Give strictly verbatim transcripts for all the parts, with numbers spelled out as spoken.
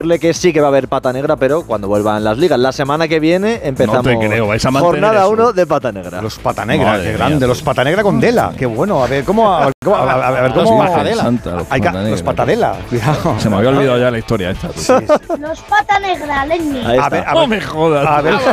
que sí que va a haber pata negra, pero cuando vuelvan las ligas. La semana que viene empezamos no te creo, vais a jornada uno de pata negra. Los pata negra, qué grande. Mía, los pata negra con Dela, qué bueno. A ver cómo. A ver cómo. A ver, a ver, ¿cómo los patadela. Santa, los, Hay pata los patadela. Cuidado. Se me había olvidado ya la historia esta. Sí, sí. Los pata negra, leñe. A ver, a ver. No me jodas. A ver.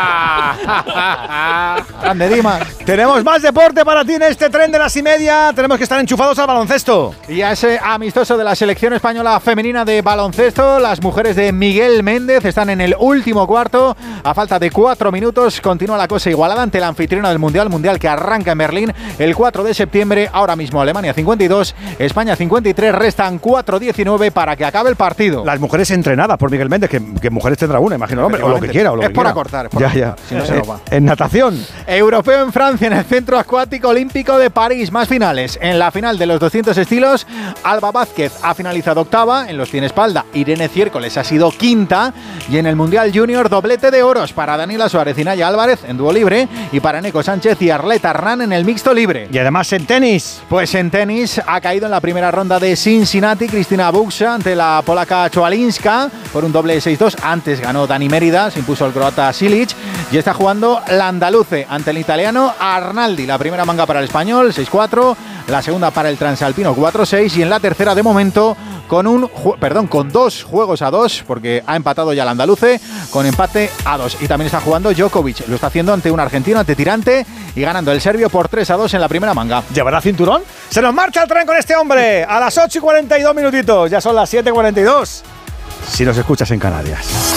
Grande Dimas. Tenemos más deporte para ti en este tren de las y media. Tenemos que estar enchufados al baloncesto. Y a ese amistoso de la selección española femenina de baloncesto, las mujeres de Miguel Méndez están en el último cuarto. A falta de cuatro minutos continúa la cosa igualada ante la anfitriona del Mundial, Mundial que arranca en Berlín el cuatro de septiembre. Ahora mismo Alemania cincuenta y dos, España cincuenta y tres, restan cuatro diecinueve para que acabe el partido. Las mujeres entrenadas por Miguel Méndez, que, que mujeres tendrá una, imagino el hombre, o lo que quiera. O lo es que por quiera. acortar. Es por ya, acortar. ya. Si no, eh, se nos va. En natación. Europeo en Francia, en el Centro Acuático Olímpico de París. Más finales. En la final de los doscientos estilos, Alba Vázquez ha finalizado octava. En los cien espalda, Irene Ciércoles ha sido quinta. Y en el Mundial Junior, doblete de oros para Daniela Suárez y Naya Álvarez en dúo libre. Y para Neko Sánchez y Arleta Hernán en el mixto libre. Y además en tenis. Pues en tenis ha caído en la primera ronda de Cincinnati Cristina Buxa ante la polaca Choalinska por un doble seis dos. Antes ganó Dani Mérida, se impuso el croata Silic. Y está jugando la andaluce ante el italiano Arnaldi. La primera manga para el español, seis cuatro. La segunda para el transalpino, cuatro seis. Y en la tercera, de momento, con un ju- perdón, con dos juegos a dos, porque ha empatado ya el andaluce, con empate a dos. Y también está jugando Djokovic. Lo está haciendo ante un argentino, ante Tirante, y ganando el serbio por tres a dos en la primera manga. ¿Llevará cinturón? Se nos marcha el tren con este hombre a las ocho y cuarenta y dos minutitos. Ya son las siete y cuarenta y dos. Si nos escuchas en Canarias.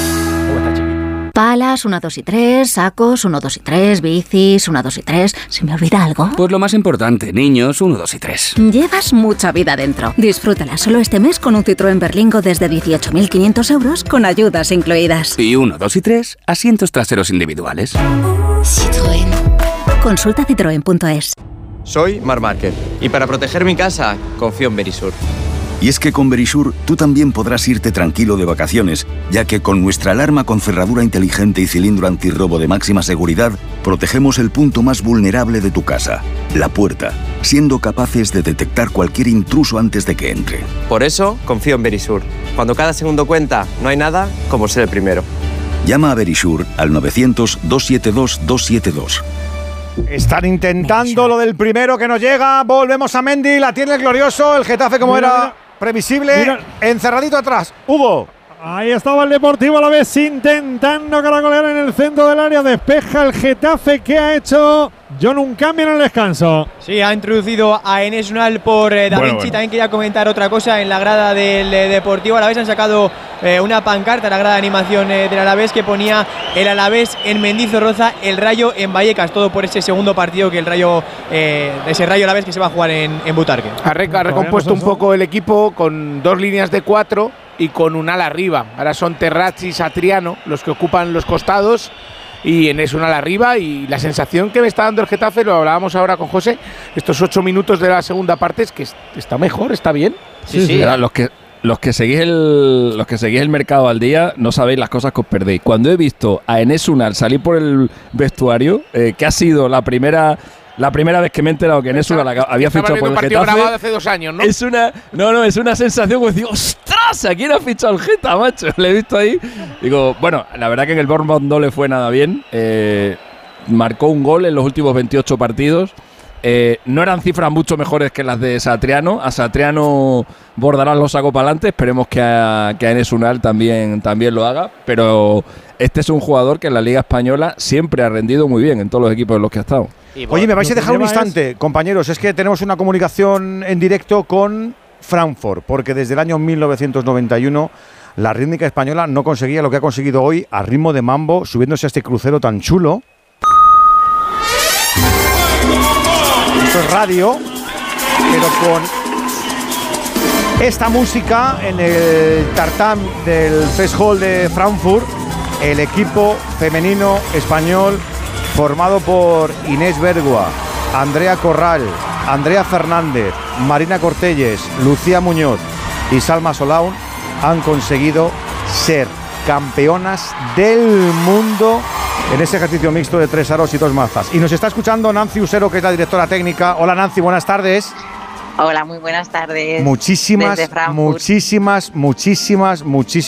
Palas, uno, dos y tres, sacos, uno, dos y tres, bicis, uno, dos y tres. ¿Se me olvida algo? Pues lo más importante, niños, uno, dos y tres. Llevas mucha vida dentro. Disfrútala solo este mes con un Citroën Berlingo desde dieciocho mil quinientos euros con ayudas incluidas. Y uno, dos y tres, asientos traseros individuales. Citroën. Consulta citroen punto es. Soy Marc Márquez y para proteger mi casa confío en Verisur. Y es que con Verisur tú también podrás irte tranquilo de vacaciones, ya que con nuestra alarma con cerradura inteligente y cilindro antirrobo de máxima seguridad, protegemos el punto más vulnerable de tu casa, la puerta, siendo capaces de detectar cualquier intruso antes de que entre. Por eso confío en Verisur. Cuando cada segundo cuenta, no hay nada como ser el primero. Llama a Verisur al novecientos, doscientos setenta y dos, doscientos setenta y dos. Están intentando lo del primero que nos llega. Volvemos a Mendy, la tiene el glorioso. El Getafe, como mira, era mira. previsible, Mira. encerradito atrás. Hugo. Ahí estaba el Deportivo a la vez intentando caracolear en el centro del área. Despeja el Getafe. ¿Qué ha hecho John? Un cambio en el descanso. Sí, ha introducido a Enes Unal por eh, Da Vinci. Bueno, bueno. También quería comentar otra cosa. En la grada del eh, Deportivo Alavés han sacado eh, una pancarta en la grada de animación eh, del Alavés que ponía el Alavés en Mendizorroza, el Rayo en Vallecas. Todo por ese segundo partido que el Rayo, eh, ese Rayo Alavés que se va a jugar en, en Butarque. Ha, re- ha recompuesto un poco el equipo con dos líneas de cuatro y con un ala arriba. Ahora son Terrazzi y Satriano los que ocupan los costados y Enes Unal arriba. Y la sensación que me está dando el Getafe, lo hablábamos ahora con José, estos ocho minutos de la segunda parte, es que es- está mejor, está bien. Sí, sí. Ahora, los que los que seguís el los que seguís el mercado al día no sabéis las cosas que os perdéis. Cuando he visto a Enes Unal salir por el vestuario, eh, que ha sido la primera la primera vez que me he enterado que Enes Unal había Estaba fichado por viendo el un partido Getafe. grabado hace dos años, ¿no? Es una no no es una sensación como decir, ostras, ¿a quién ha fichado el Geta, macho? Le he visto ahí. Digo, bueno, la verdad que en el Bournemouth no le fue nada bien. Eh, marcó un gol en los últimos veintiocho partidos. Eh, no eran cifras mucho mejores que las de Satriano. A Satriano Bordalás lo sacó para adelante. Esperemos que a, que a Enes Unal también, también lo haga. Pero este es un jugador que en la Liga Española siempre ha rendido muy bien en todos los equipos en los que ha estado. Oye, me vais a dejar un lleva instante, compañeros. Es que tenemos una comunicación en directo con Frankfurt, porque desde el año mil novecientos noventa y uno la rítmica española no conseguía lo que ha conseguido hoy a ritmo de mambo, subiéndose a este crucero tan chulo. Esto es radio, pero con esta música en el tartán del Fest Hall de Frankfurt, el equipo femenino español formado por Inés Bergua, Andrea Corral, Andrea Fernández, Marina Cortelles, Lucía Muñoz y Salma Solaun han conseguido ser campeonas del mundo en ese ejercicio mixto de tres aros y dos mazas. Y nos está escuchando Nancy Usero, que es la directora técnica. Hola Nancy, buenas tardes. Hola, muy buenas tardes. Muchísimas, Desde Frankfurt. muchísimas, muchísimas, muchísimas